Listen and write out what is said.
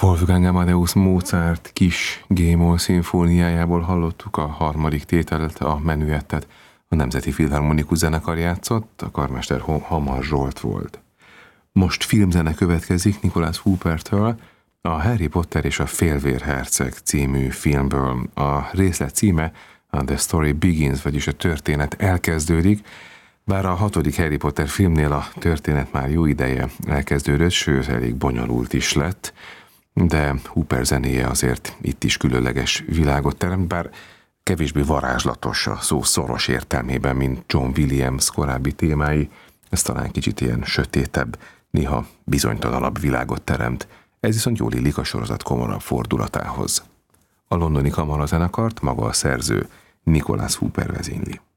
Wolfgang Amadeus Mozart kis G-moll szimfóniájából hallottuk a harmadik tételt, a menüettet. A Nemzeti Filharmonikus Zenekar játszott, a karmester Hamar Zsolt volt. Most filmzene következik Nicholas Hoopertől, a Harry Potter és a Félvérherceg című filmből. A részlet címe a The Story Begins, vagyis a történet elkezdődik, bár a 6. Harry Potter filmnél a történet már jó ideje elkezdődött, sőt elég bonyolult is lett, de Hooper zenéje azért itt is különleges világot teremt, bár kevésbé varázslatos a szó szoros értelmében, mint John Williams korábbi témái. Ez talán kicsit ilyen sötétebb, néha bizonytalanabb világot teremt. Ez viszont jól illik a sorozat komorabb fordulatához. A londoni kamarazenekart maga a szerző Nicholas Hooper vezényli.